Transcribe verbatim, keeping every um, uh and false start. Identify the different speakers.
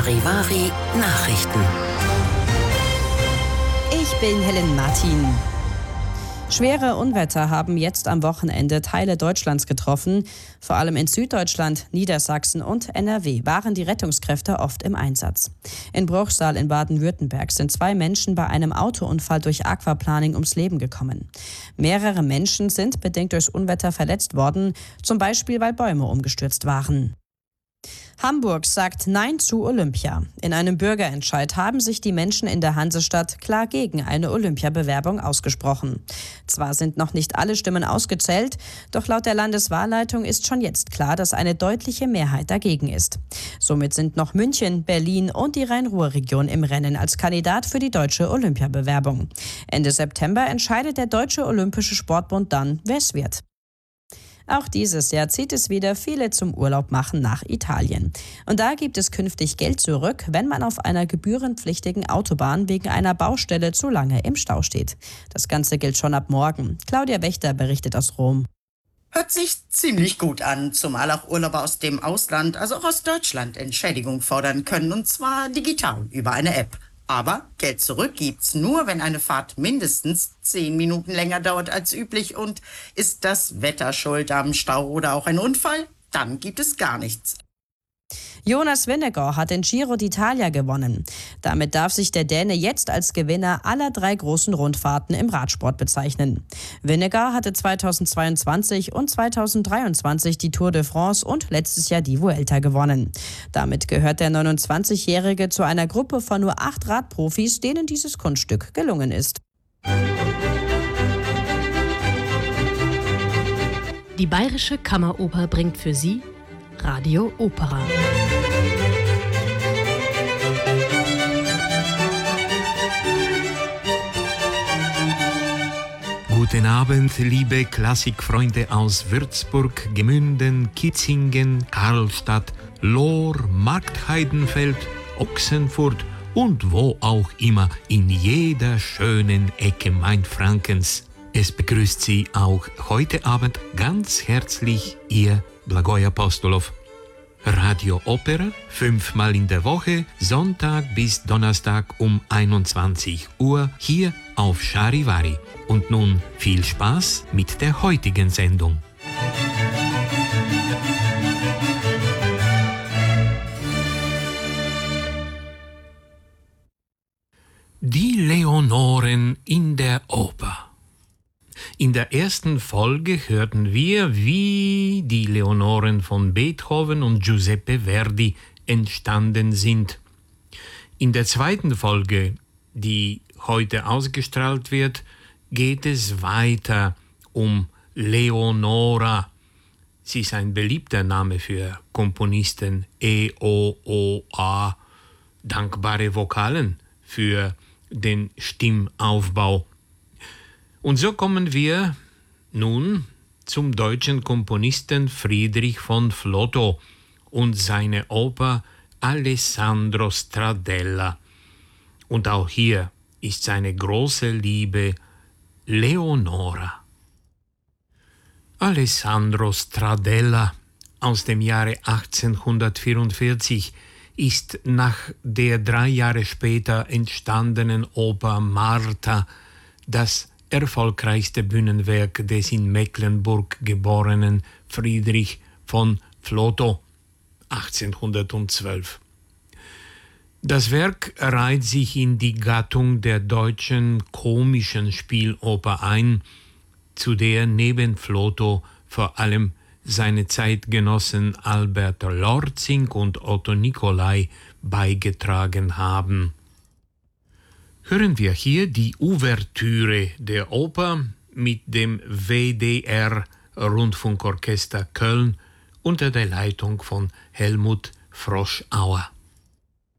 Speaker 1: Charivari Nachrichten.
Speaker 2: Ich bin Helen Martin. Schwere Unwetter haben jetzt am Wochenende Teile Deutschlands getroffen. Vor allem in Süddeutschland, Niedersachsen und N R W waren die Rettungskräfte oft im Einsatz. In Bruchsal in Baden-Württemberg sind zwei Menschen bei einem Autounfall durch Aquaplaning ums Leben gekommen. Mehrere Menschen sind bedingt durchs Unwetter verletzt worden, zum Beispiel weil Bäume umgestürzt waren. Hamburg sagt Nein zu Olympia. In einem Bürgerentscheid haben sich die Menschen in der Hansestadt klar gegen eine Olympiabewerbung ausgesprochen. Zwar sind noch nicht alle Stimmen ausgezählt, doch laut der Landeswahlleitung ist schon jetzt klar, dass eine deutliche Mehrheit dagegen ist. Somit sind noch München, Berlin und die Rhein-Ruhr-Region im Rennen als Kandidat für die deutsche Olympiabewerbung. Ende September entscheidet der Deutsche Olympische Sportbund dann, wer es wird. Auch dieses Jahr zieht es wieder viele zum Urlaub machen nach Italien. Und da gibt es künftig Geld zurück, wenn man auf einer gebührenpflichtigen Autobahn wegen einer Baustelle zu lange im Stau steht. Das Ganze gilt schon ab morgen. Claudia Wächter berichtet aus Rom.
Speaker 3: Hört sich ziemlich gut an, zumal auch Urlauber aus dem Ausland, also auch aus Deutschland, Entschädigung fordern können, und zwar digital über eine App. Aber Geld zurück gibt's nur, wenn eine Fahrt mindestens zehn Minuten länger dauert als üblich. Und ist das Wetter schuld am Stau oder auch ein Unfall, dann gibt es gar nichts.
Speaker 2: Jonas Vingegaard hat den Giro d'Italia gewonnen. Damit darf sich der Däne jetzt als Gewinner aller drei großen Rundfahrten im Radsport bezeichnen. Vingegaard hatte zweitausendzweiundzwanzig und zweitausenddreiundzwanzig die Tour de France und letztes Jahr die Vuelta gewonnen. Damit gehört der neunundzwanzigjährige zu einer Gruppe von nur acht Radprofis, denen dieses Kunststück gelungen ist.
Speaker 4: Die Bayerische Kammeroper bringt für Sie Radio Opera.
Speaker 5: Guten Abend, liebe Klassikfreunde aus Würzburg, Gemünden, Kitzingen, Karlstadt, Lohr, Marktheidenfeld, Ochsenfurt und wo auch immer in jeder schönen Ecke Mainfrankens. Es begrüßt Sie auch heute Abend ganz herzlich Ihr Blagoj Apostolov. Radio Opera, fünfmal in der Woche, Sonntag bis Donnerstag um einundzwanzig Uhr, hier auf Charivari. Und nun viel Spaß mit der heutigen Sendung. Die Leonoren in der Oper. In der ersten Folge hörten wir, wie die Leonoren von Beethoven und Giuseppe Verdi entstanden sind. In der zweiten Folge, die heute ausgestrahlt wird, geht es weiter um Leonora. Sie ist ein beliebter Name für Komponisten. E O O A, dankbare Vokalen für den Stimmaufbau. Und so kommen wir nun zum deutschen Komponisten Friedrich von Flotow und seine Oper Alessandro Stradella. Und auch hier ist seine große Liebe Leonora. Alessandro Stradella aus dem Jahre achtzehnhundertvierundvierzig ist nach der drei Jahre später entstandenen Oper Martha das erfolgreichste Bühnenwerk des in Mecklenburg geborenen Friedrich von Flotow achtzehnhundertzwölf. Das Werk reiht sich in die Gattung der deutschen komischen Spieloper ein, zu der neben Flotow vor allem seine Zeitgenossen Albert Lorzing und Otto Nicolai beigetragen haben. Hören wir hier die Ouvertüre der Oper mit dem W D R Rundfunkorchester Köln unter der Leitung von Helmut Froschauer.